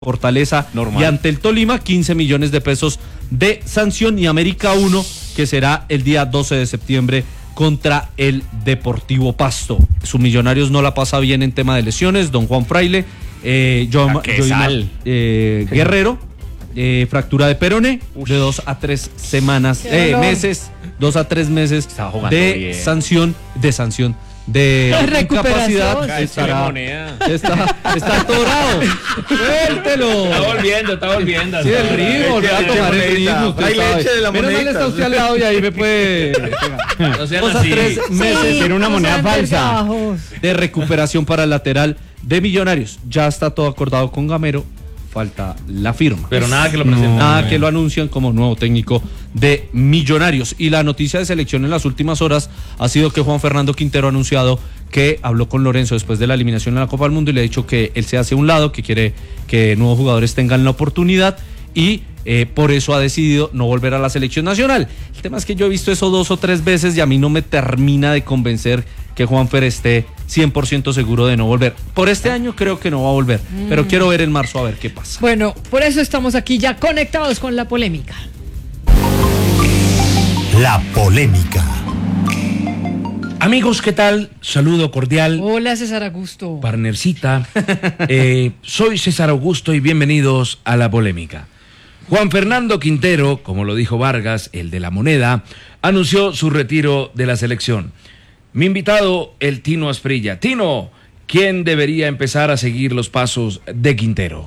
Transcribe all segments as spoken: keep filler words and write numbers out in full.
Fortaleza Normal. y ante el Tolima quince millones de pesos de sanción, y América uno, que será el día doce de septiembre contra el Deportivo Pasto. Sus Millonarios no la pasa bien en tema de lesiones, don Juan Fraile, eh, Joima, Joima, eh, Guerrero, eh, fractura de peroné, Ush. de dos a tres semanas, eh, meses, dos a tres meses de bien. sanción, de sanción. de incapacidad. Estará, está, está atorado. Suéltelo. Está volviendo, está volviendo. Sí, el ritmo, voy a tomar el ritmo. Hay leche de la moneda. Menos mal está usted al lado y ahí me puede. No sean así. Tres meses. Tiene una moneda falsa de recuperación para el lateral de Millonarios. Ya está todo acordado con Gamero. Falta la firma. Pero nada que lo presenten. No, nada que lo anuncian como nuevo técnico de Millonarios. Y la noticia de selección en las últimas horas ha sido que Juan Fernando Quintero ha anunciado que habló con Lorenzo después de la eliminación en la Copa del Mundo y le ha dicho que él se hace a un lado, que quiere que nuevos jugadores tengan la oportunidad y eh, por eso ha decidido no volver a la selección nacional. El tema es que yo he visto eso dos o tres veces y a mí no me termina de convencer que Juanfer esté cien por ciento seguro de no volver. Por este año creo que no va a volver, mm. pero quiero ver en marzo a ver qué pasa. Bueno, por eso estamos aquí ya conectados con la polémica. La polémica. Amigos, ¿qué tal? Saludo cordial. Hola, César Augusto. Partnercita. eh, soy César Augusto y bienvenidos a La Polémica. Juan Fernando Quintero, como lo dijo Vargas, el de la moneda, anunció su retiro de la selección. Mi invitado, el Tino Asprilla. Tino, ¿quién debería empezar a seguir los pasos de Quintero?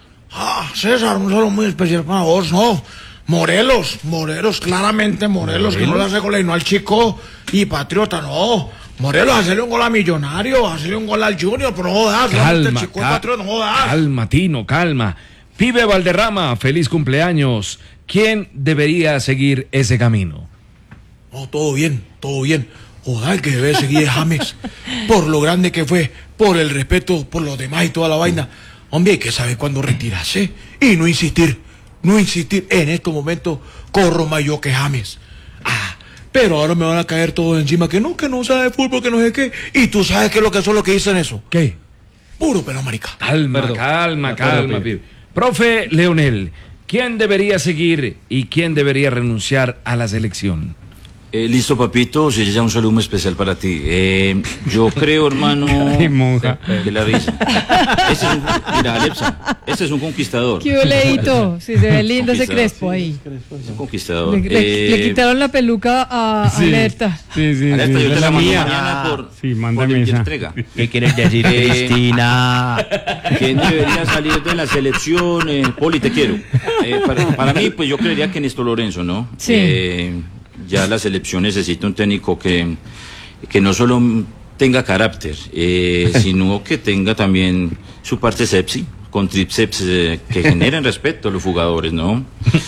Ah, César, un saludo muy especial para vos, ¿no? Morelos, Morelos, claramente Morelos, ¿Morelos? Que no le hace gol y no al Chico y Patriota, no. Morelos, hacerle un gol a Millonario, hacerle un gol al Junior, pero no jodas, calma, Chico cal- y Patriota, no jodas. Calma, Tino, calma. Pibe Valderrama, feliz cumpleaños. ¿Quién debería seguir ese camino? No, todo bien, todo bien. Joder, el que debe seguir es James, por lo grande que fue, por el respeto por los demás y toda la vaina. Hombre, hay que saber cuándo retirarse y no insistir, no insistir. En estos momentos corro más yo que James. Ah, pero ahora me van a caer todos encima que no, que no sabe fútbol, que no sé qué. Y tú sabes qué es lo que son los que dicen eso. ¿Qué? Puro pelo marica. Calma, Perdón. calma, calma, pibe. Profe Leonel, ¿quién debería seguir y quién debería renunciar a la selección? Eh, listo, papito, si ya un saludo muy especial para ti. Eh, yo creo, hermano, Ay, monja. De, de la risa. Este es un, mira, Alepsa, este es un conquistador. Qué oleito, sí, se ve lindo ese crespo ahí. Es un conquistador. Le, le, eh, le quitaron la peluca a sí, Alerta. Sí, sí, Alerta, sí, yo te la mando mañana ah, por, sí, por el entrega. ¿Qué quieres decir, Cristina? ¿Quién debería salir de la selección? Eh, Poli, te quiero. Eh, para, para mí, pues yo creería que Néstor Lorenzo, ¿no? Sí. Eh, ya la selección necesita un técnico que, que no solo tenga carácter, eh, sino que tenga también su parte sepsi, con tríceps eh, que generen respeto a los jugadores, ¿no?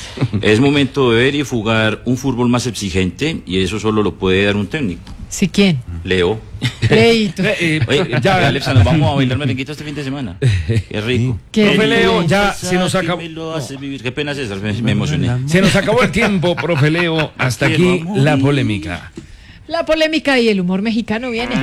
Es momento de ver y jugar un fútbol más exigente y eso solo lo puede dar un técnico. ¿Sí quién? Leo. Leito. Eh, Oye, ya, Alexa, nos vamos a bailar merenguito este fin de semana. Qué rico. ¿Qué? Profe Leo, ya se nos acabó. Qué pena, César, me, me emocioné. Se nos acabó el tiempo, profe Leo. Hasta aquí la polémica. La polémica y el humor mexicano viene.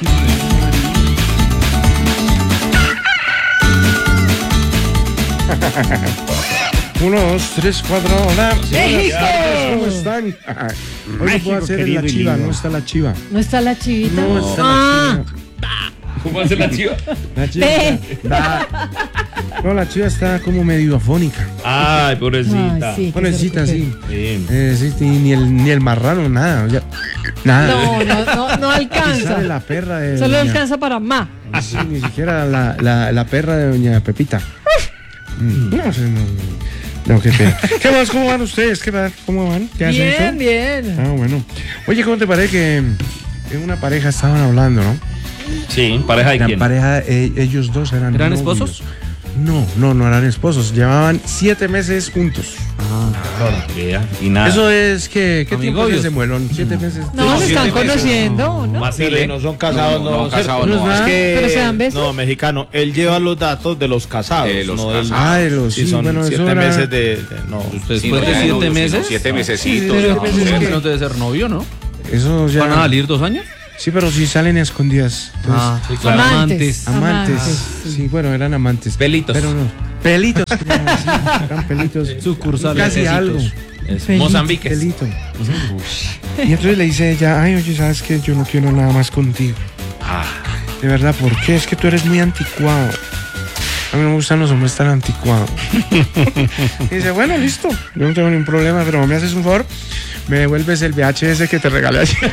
Uno, dos, tres, cuatro, hola. ¡México! ¿Cómo están? Hoy no puedo hacer la chiva, no está la chiva. ¿No está la chivita? No está ah. la chiva. ¿Cómo hace la chiva? La chiva está, da. No, la chiva está como medio afónica. Ay, pobrecita. Ay, sí, Pobrecita, sí. Bien. Eh, sí, sí, ni el, ni el marrano, nada. Ya, nada. No, no, no, no alcanza. Sale la perra de Solo doña, alcanza para más. sí, ni siquiera la, la, la perra de doña Pepita. Mm, no sé, no. No, qué pena. ¿Qué más? ¿Cómo van ustedes? ¿Qué va? ¿Cómo van? ¿Qué hacen? Bien, eso? bien. Ah, bueno. Oye, ¿cómo te parece que en una pareja estaban hablando, no? Sí, ¿pareja de La quién? pareja, eh, ellos dos eran ¿Eran novios. esposos? No, no, no eran esposos. Llevaban siete meses juntos. Y nada. Eso es que, ¿qué tiempo Amigobios. es ese muelón? Siete meses. No, se están siete meses. conociendo, ¿no? Vacile. No son casados, no. No, no, casados no, no. es Es que Pero se dan besos. No, mexicano. Él lleva los datos de los casados. De los no del- casados. Ah, de los Sí, sí, son bueno, siete eso era- meses de, de- no. Después Sí, no, de ya siete no, sino meses. Siete mesecitos. pero- no, pero- no, pero- No debe ser novio, ¿no? Eso ya. ¿Van a salir dos años? Sí, pero si salen a escondidas. Entonces, Ah, sí, claro. amantes. Amantes. Sí, bueno, eran amantes. Pelitos. Pero no. Pelitos. Eran pelitos. Sucursales. Casi Besitos. algo. Es Feliz. Mozambique. Pelito. Y entonces le dice ella, ay, oye, ¿sabes qué? Yo no quiero nada más contigo. De verdad, ¿por qué? Es que tú eres muy anticuado. A mí no me gustan los hombres tan anticuados. Y dice, bueno, listo. Yo no tengo ningún problema, pero me haces un favor. Me devuelves el V H S que te regalé ayer.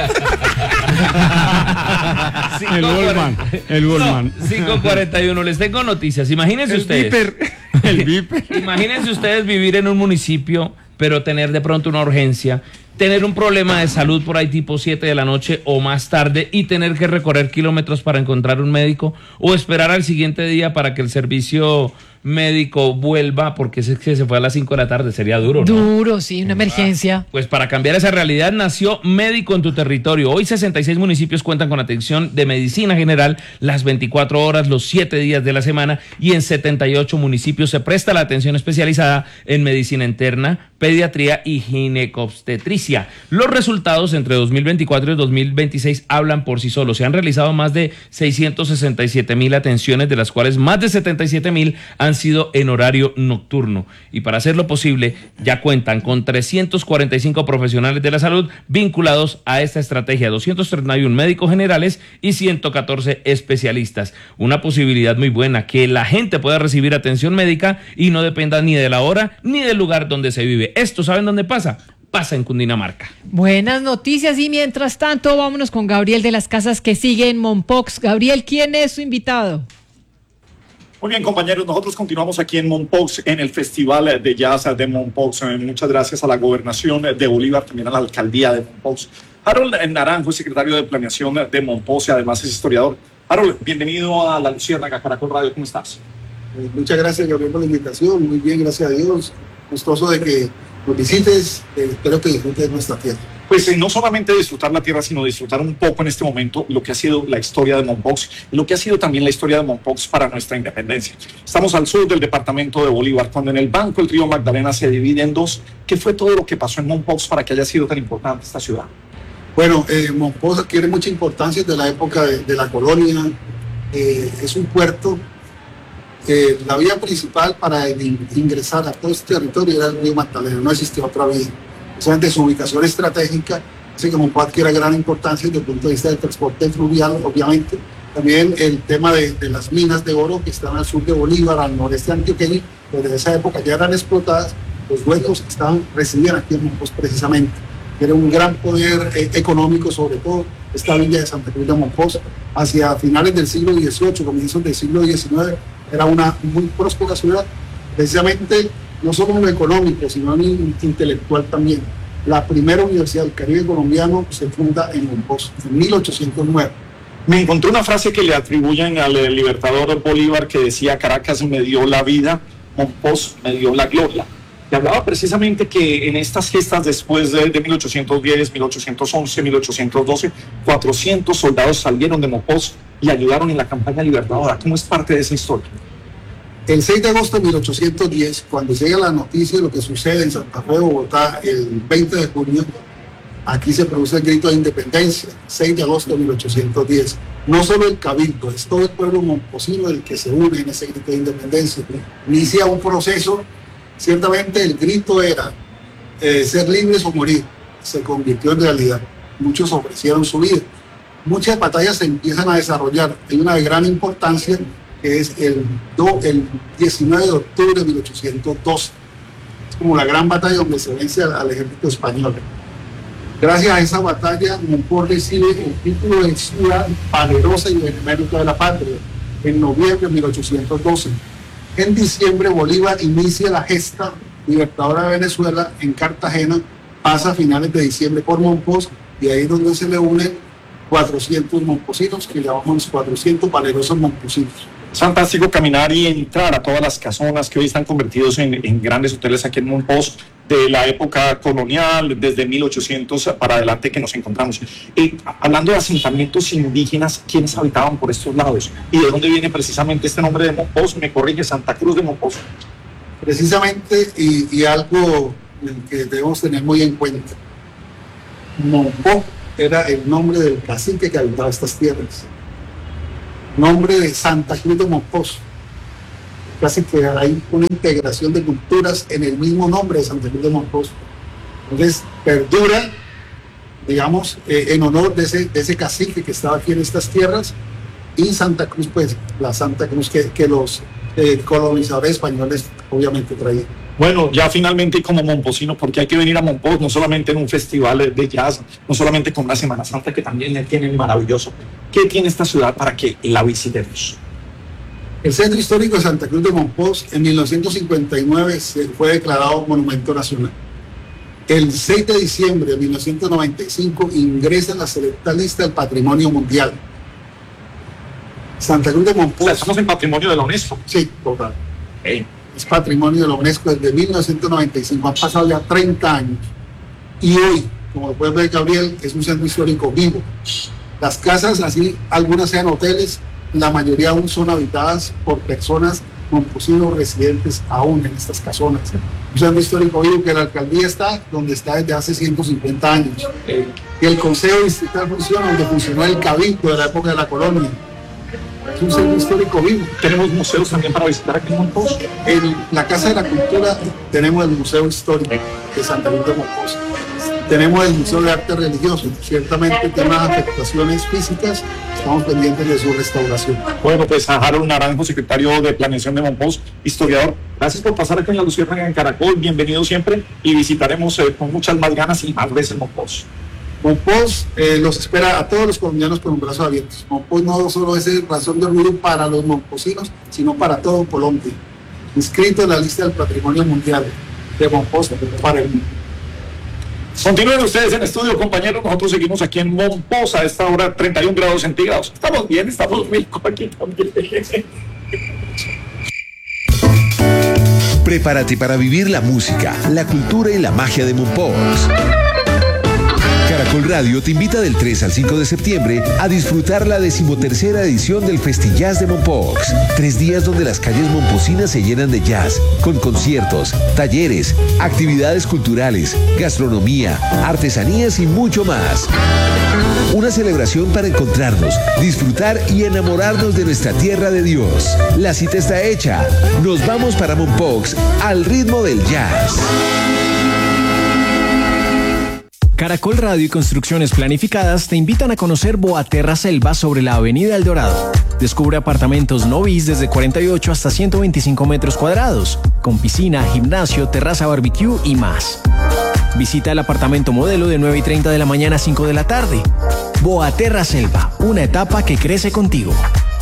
El Wallman, el Wallman. cinco cuarenta y uno, les tengo noticias. Imagínense El ustedes. Viper. El Viper. Imagínense ustedes vivir en un municipio, pero tener de pronto una urgencia, tener un problema de salud por ahí tipo siete de la noche o más tarde y tener que recorrer kilómetros para encontrar un médico o esperar al siguiente día para que el servicio médico vuelva porque es que se fue a las cinco de la tarde, sería duro, ¿no? Duro, sí, una emergencia. Pues para cambiar esa realidad nació Médico en tu Territorio. Hoy sesenta y seis municipios cuentan con atención de medicina general las veinticuatro horas, los siete días de la semana, y en setenta y ocho municipios se presta la atención especializada en medicina interna, pediatría y ginecobstetricia. Los resultados entre dos mil veinticuatro y dos mil veintiséis hablan por sí solos. Se han realizado más de seiscientos sesenta y siete mil atenciones, de las cuales más de setenta y siete mil han sido en horario nocturno. Y para hacerlo posible, ya cuentan con trescientos cuarenta y cinco profesionales de la salud vinculados a esta estrategia, doscientos treinta y uno médicos generales y ciento catorce especialistas. Una posibilidad muy buena, que la gente pueda recibir atención médica y no dependa ni de la hora ni del lugar donde se vive. Esto, ¿saben dónde pasa? Pasa en Cundinamarca. Buenas noticias, y mientras tanto vámonos con Gabriel de las Casas, que sigue en Mompox. Gabriel, ¿quién es su invitado? Muy bien, compañeros, nosotros continuamos aquí en Mompox, en el Festival de Jazz de Mompox. Eh, muchas gracias a la Gobernación de Bolívar, también a la Alcaldía de Mompox. Harold Naranjo es secretario de Planeación de Mompox y además es historiador. Harold, bienvenido a La Luciérnaga, Caracol Radio, ¿cómo estás? Eh, muchas gracias, Gabriel, por la invitación. Muy bien, gracias a Dios. Gustoso de que nos visites. Eh, espero que disfrutes nuestra tierra. Pues eh, no solamente disfrutar la tierra, sino disfrutar un poco en este momento lo que ha sido la historia de Mompox y lo que ha sido también la historia de Mompox para nuestra independencia. Estamos al sur del departamento de Bolívar, cuando en el banco el río Magdalena se divide en dos. ¿Qué fue todo lo que pasó en Mompox para que haya sido tan importante esta ciudad? Bueno, eh, Mompox adquiere mucha importancia desde la época de, de la colonia. Eh, es un puerto. Eh, la vía principal para ingresar a todo este territorio era el río Magdalena, no existía otra vía. Precisamente su ubicación estratégica hace que Mompox adquiera gran importancia desde el punto de vista del transporte fluvial, obviamente. También el tema de, de las minas de oro que están al sur de Bolívar, al noreste antioqueño, desde esa época ya eran explotadas. Los dueños estaban, residían aquí en Mompox precisamente. Era un gran poder eh, económico, sobre todo esta villa de Santa Cruz de Mompox. Hacia finales del siglo dieciocho, comienzos del siglo diecinueve, era una muy próspera ciudad, precisamente no solo en lo económico, sino en lo intelectual también. La primera universidad del Caribe colombiano se funda en Mompox en mil ochocientos nueve. Me encontré una frase que le atribuyen al eh, libertador Bolívar que decía: Caracas me dio la vida, Mompox me dio la gloria. Y hablaba precisamente que en estas gestas después de, de mil ochocientos diez, mil ochocientos once, mil ochocientos doce, cuatrocientos soldados salieron de Mompox y ayudaron en la campaña libertadora. ¿Cómo es parte de esa historia? El seis de agosto de mil ochocientos diez, cuando llega la noticia de lo que sucede en Santa Fe, Bogotá, el veinte de junio, aquí se produce el grito de independencia, seis de agosto de mil ochocientos diez. No solo el cabildo, es todo el pueblo momposino el que se une en ese grito de independencia. Inicia un proceso, ciertamente el grito era eh, ser libres o morir, se convirtió en realidad. Muchos ofrecieron su vida. Muchas batallas se empiezan a desarrollar. Hay una de gran importancia, que es el, do, el diecinueve de octubre de mil ochocientos doce. Es como la gran batalla donde se vence al, al ejército español. Gracias a esa batalla, Mompox recibe el título de ciudad valerosa y benemérita de la patria en noviembre de mil ochocientos doce. En diciembre, Bolívar inicia la gesta libertadora de Venezuela en Cartagena, pasa a finales de diciembre por Mompox, y ahí es donde se le unen cuatrocientos momposinos, que llamamos cuatrocientos valerosos momposinos. Es fantástico caminar y entrar a todas las casonas que hoy están convertidos en, en grandes hoteles aquí en Mompox, de la época colonial, desde mil ochocientos para adelante que nos encontramos. Eh, hablando de asentamientos indígenas, ¿quiénes habitaban por estos lados? ¿Y de dónde viene precisamente este nombre de Mompox? Me corrige, Santa Cruz de Mompox. Precisamente, y, y algo que debemos tener muy en cuenta, Mompox era el nombre del cacique que habitaba estas tierras. Nombre de Santa Cruz de Mompox. casi que hay una integración de culturas en el mismo nombre de Santa Cruz de Mompox. Entonces, perdura, digamos, eh, en honor de ese, de ese cacique que estaba aquí en estas tierras, y Santa Cruz, pues, la Santa Cruz que, que los eh, colonizadores españoles obviamente traían. Bueno, ya finalmente, y como momposino, porque hay que venir a Mompox no solamente en un festival de jazz, no solamente con una Semana Santa que también tiene maravilloso. ¿Qué tiene esta ciudad para que la visitemos? El Centro Histórico de Santa Cruz de Mompox en mil novecientos cincuenta y nueve se fue declarado Monumento Nacional. El seis de diciembre de mil novecientos noventa y cinco ingresa en la selecta lista del Patrimonio Mundial. Santa Cruz de Mompox. O sea, estamos en patrimonio de la UNESCO. Sí, total. Hey. Es patrimonio de la UNESCO desde mil novecientos noventa y cinco, han pasado ya treinta años. Y hoy, como pueden ver, Gabriel, es un centro histórico vivo. Las casas, así algunas sean hoteles, la mayoría aún son habitadas por personas momposinos residentes aún en estas casonas. Un centro histórico vivo que la alcaldía está donde está desde hace ciento cincuenta años. Y el Consejo Distrital funciona donde funcionó el Cabildo de la época de la colonia. Es un centro histórico vivo. Tenemos museos también para visitar aquí en Mompox. En la Casa de la Cultura tenemos el Museo Histórico de Santa Cruz de Mompox. Tenemos el Museo de Arte Religioso. Ciertamente tiene unas afectaciones físicas. Estamos pendientes de su restauración. Bueno, pues a Harold Naranjo, secretario de Planeación de Mompox, historiador. Gracias por pasar aquí en la Luciérnaga en Caracol. Bienvenido siempre y visitaremos eh, con muchas más ganas y más veces Mompox. Mompox eh, los espera a todos los colombianos con los brazos abiertos. Mompox no solo es razón de orgullo para los momposinos, sino para todo Colombia. Inscrito en la lista del Patrimonio Mundial de Mompox para el mundo. Continúen ustedes en estudio, compañeros. Nosotros seguimos aquí en Mompox a esta hora, treinta y un grados centígrados. Estamos bien, estamos rico aquí también. Prepárate para vivir la música, la cultura y la magia de Mompox. Caracol Radio te invita del tres al cinco de septiembre a disfrutar la decimotercera edición del Festijazz de Mompox. Tres días donde las calles momposinas se llenan de jazz, con conciertos, talleres, actividades culturales, gastronomía, artesanías y mucho más. Una celebración para encontrarnos, disfrutar y enamorarnos de nuestra tierra de Dios. La cita está hecha. Nos vamos para Mompox al ritmo del jazz. Caracol Radio y Construcciones Planificadas te invitan a conocer Boaterra Selva sobre la Avenida El Dorado. Descubre apartamentos no bis desde cuarenta y ocho hasta ciento veinticinco metros cuadrados, con piscina, gimnasio, terraza barbecue y más. Visita el apartamento modelo de nueve y treinta de la mañana a cinco de la tarde. Boaterra Selva, una etapa que crece contigo.